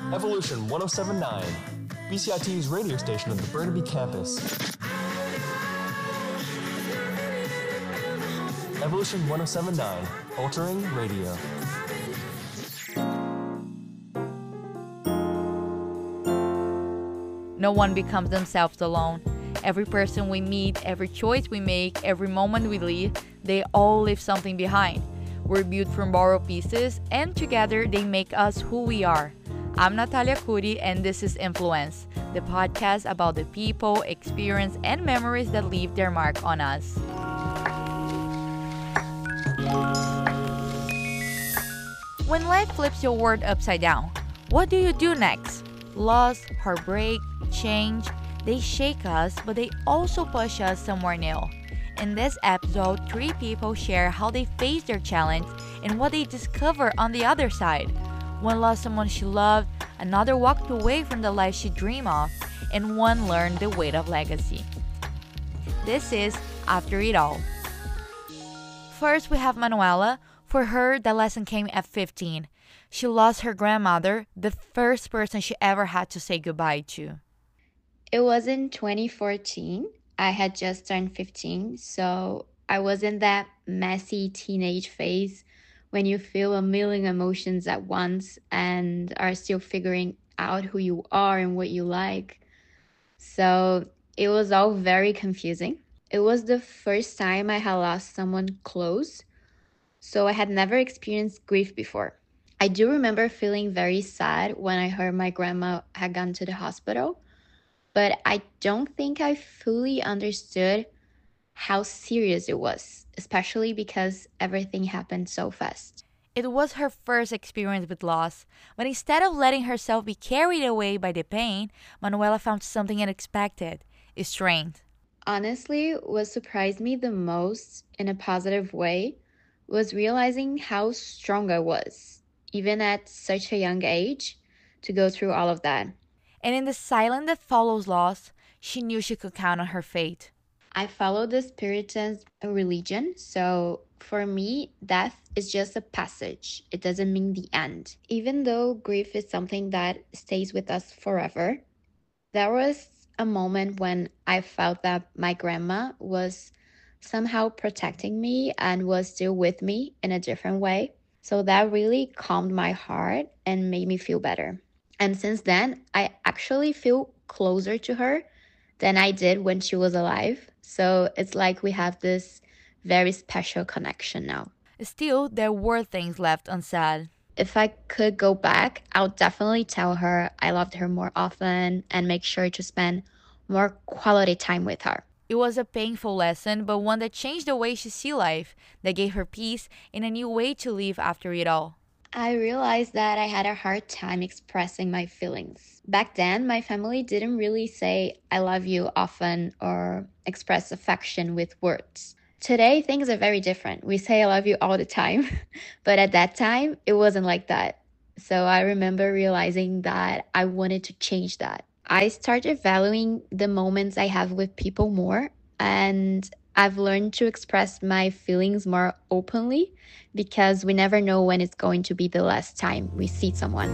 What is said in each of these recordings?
Evolution 1079, BCIT's radio station at the Burnaby campus. Evolution 1079, altering radio. No one becomes themselves alone. Every person we meet, every choice we make, every moment we live, they all leave something behind. We're built from borrowed pieces, and together they make us who we are. I'm Natalia Cudi, and this is Influence, the podcast about the people, experience, and memories that leave their mark on us. When life flips your world upside down, what do you do next? Loss, heartbreak, change, they shake us, but they also push us somewhere new. In this episode, 3 people share how they face their challenge and what they discover on the other side. One lost someone she loved, another walked away from the life she dreamed of, and one learned the weight of legacy. This is After It All. First, we have Manuela. For her, the lesson came at 15. She lost her grandmother, the first person she ever had to say goodbye to. It was in 2014. I had just turned 15, so I was in that messy teenage phase when you feel a million emotions at once and are still figuring out who you are and what you like. So it was all very confusing. It was the first time I had lost someone close, so I had never experienced grief before. I do remember feeling very sad when I heard my grandma had gone to the hospital, but I don't think I fully understood how serious it was, especially because everything happened so fast. It was her first experience with loss, but instead of letting herself be carried away by the pain, Manuela found something unexpected: strength. Honestly, what surprised me the most in a positive way was realizing how strong I was, even at such a young age, to go through all of that. And in the silence that follows loss, she knew she could count on her fate. I follow the Puritan religion, so for me, death is just a passage. It doesn't mean the end. Even though grief is something that stays with us forever, there was a moment when I felt that my grandma was somehow protecting me and was still with me in a different way. So that really calmed my heart and made me feel better. And since then, I actually feel closer to her than I did when she was alive. So it's like we have this very special connection now. Still, there were things left unsaid. If I could go back, I would definitely tell her I loved her more often and make sure to spend more quality time with her. It was a painful lesson, but one that changed the way she see life, that gave her peace and a new way to live after it all. I realized that I had a hard time expressing my feelings. Back then, my family didn't really say I love you often or express affection with words. Today, things are very different. We say I love you all the time, but at that time, it wasn't like that. So I remember realizing that I wanted to change that. I started valuing the moments I have with people more, and I've learned to express my feelings more openly because we never know when it's going to be the last time we see someone.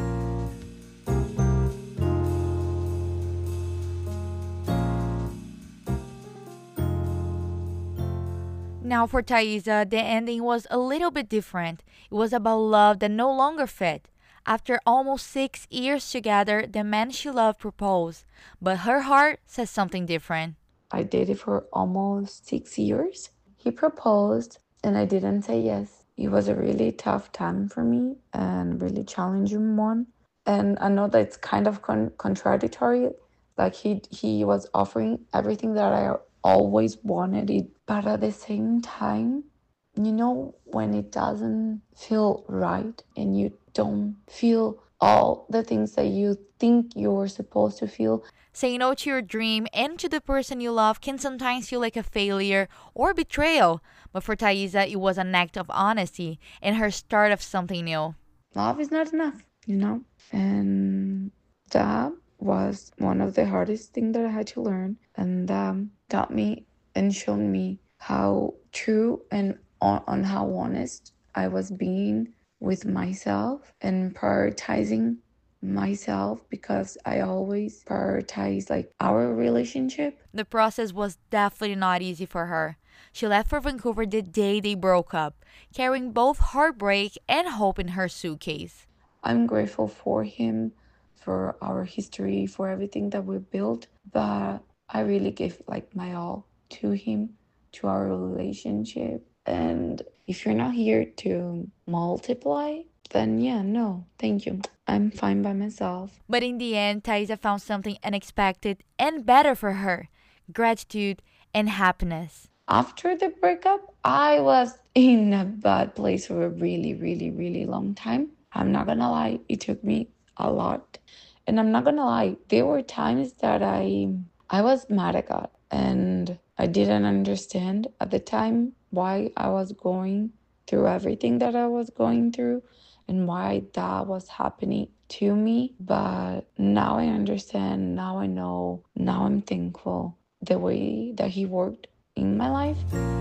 Now for Thaisa, the ending was a little bit different. It was about love that no longer fit. After almost 6 years together, the man she loved proposed, but her heart said something different. I dated for almost 6 years. He proposed and I didn't say yes. It was a really tough time for me and really challenging one. And I know that it's kind of contradictory. Like he was offering everything that I always wanted it, but at the same time, when it doesn't feel right and you don't feel all the things that you think you're supposed to feel. Saying no to your dream and to the person you love can sometimes feel like a failure or betrayal, but for Thaisa, it was an act of honesty and her start of something new. Love is not enough. And that was one of the hardest things that I had to learn, and taught me and showed me how true and on how honest I was being with myself and prioritizing myself because I always prioritize like our relationship. The process was definitely not easy for her. She left for Vancouver the day they broke up, carrying both heartbreak and hope in her suitcase. I'm grateful for him, for our history, for everything that we built, but I really gave like my all to him, to our relationship. And if you're not here to multiply, then yeah, no, thank you. I'm fine by myself. But in the end, Thaisa found something unexpected and better for her: gratitude and happiness. After the breakup, I was in a bad place for a really, really, really long time. I'm not gonna lie, it took me a lot. And I'm not gonna lie, there were times that I was mad at God and I didn't understand at the time why I was going through everything that I was going through and why that was happening to me. But now I understand, now I know, now I'm thankful the way that He worked in my life.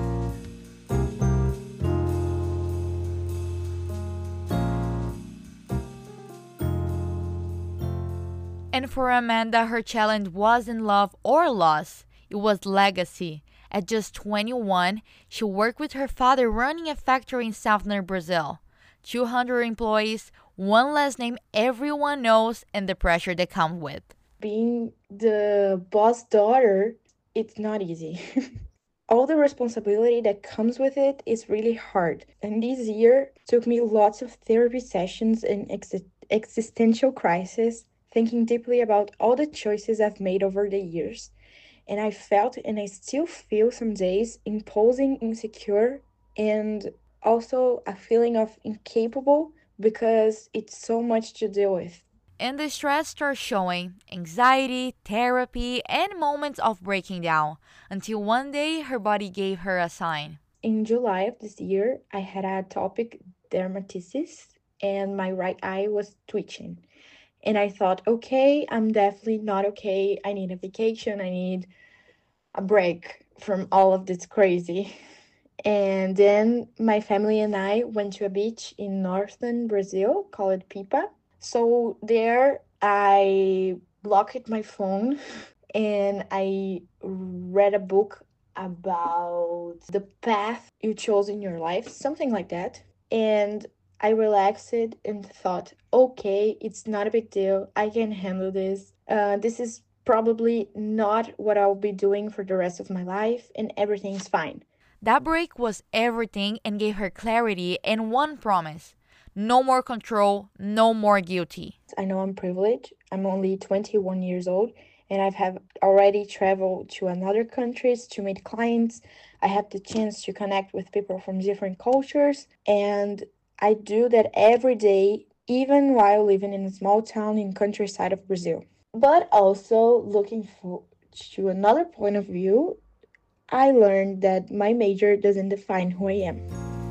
And for Amanda, her challenge wasn't love or loss, it was legacy. At just 21, she worked with her father running a factory in southern Brazil. 200 employees, one last name everyone knows, and the pressure that comes with. Being the boss daughter, it's not easy. All the responsibility that comes with it is really hard. And this year took me lots of therapy sessions and existential crisis, thinking deeply about all the choices I've made over the years. And I felt, and I still feel some days, imposing, insecure, and also a feeling of incapable because it's so much to deal with. And the stress starts showing: anxiety, therapy, and moments of breaking down, until one day her body gave her a sign. In July of this year, I had atopic dermatitis and my right eye was twitching. And I thought, okay, I'm definitely not okay. I need a vacation. I need a break from all of this crazy. And then my family and I went to a beach in northern Brazil called Pipa. So there I blocked my phone and I read a book about the path you chose in your life, something like that. And I relaxed and thought, okay, it's not a big deal. I can handle this. This is probably not what I'll be doing for the rest of my life, and everything's fine. That break was everything and gave her clarity and one promise: no more control, no more guilty. I know I'm privileged. I'm only 21 years old, and I have already traveled to other countries to meet clients. I have the chance to connect with people from different cultures, and I do that every day, even while living in a small town in countryside of Brazil. But also looking to another point of view, I learned that my major doesn't define who I am.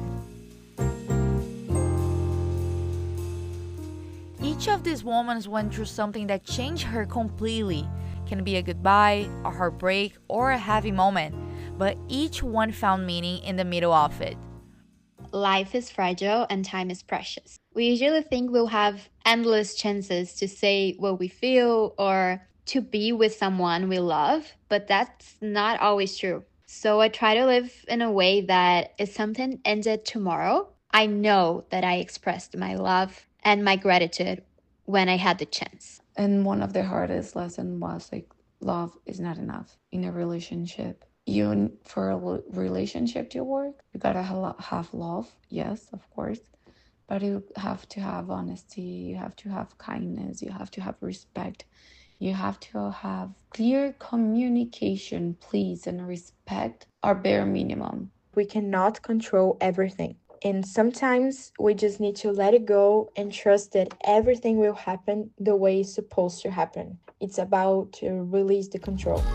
Each of these women went through something that changed her completely. Can be a goodbye, a heartbreak, or a heavy moment, but each one found meaning in the middle of it. Life is fragile and time is precious. We usually think we'll have endless chances to say what we feel or to be with someone we love, but that's not always true. So I try to live in a way that if something ended tomorrow, I know that I expressed my love and my gratitude when I had the chance. And one of the hardest lessons was like, love is not enough in a relationship. For a relationship to work, you gotta have love, yes, of course, but you have to have honesty, you have to have kindness, you have to have respect, you have to have clear communication, please, and respect are bare minimum. We cannot control everything, and sometimes we just need to let it go and trust that everything will happen the way it's supposed to happen. It's about to release the control.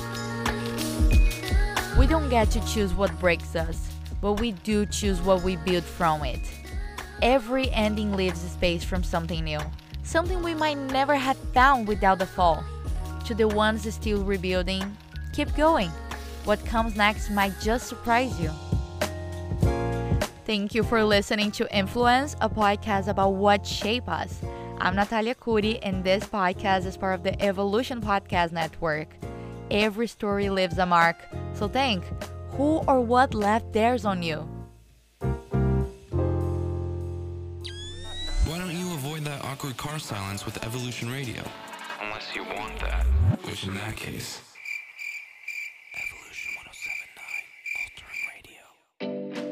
We don't get to choose what breaks us, but we do choose what we build from it. Every ending leaves space from something new, something we might never have found without the fall. To the ones still rebuilding, keep going. What comes next might just surprise you. Thank you for listening to Influence, a podcast about what shapes us. I'm Natalia Cudi, and this podcast is part of the Evolution Podcast Network. Every story leaves a mark, so think, who or what left theirs on you? Why don't you avoid that awkward car silence with Evolution Radio? Unless you want that, which in that case...